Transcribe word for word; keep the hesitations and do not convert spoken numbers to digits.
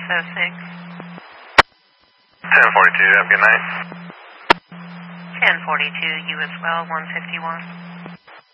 oh six. ten forty-two, have a good night. ten forty-two, you as well, one fifty-one.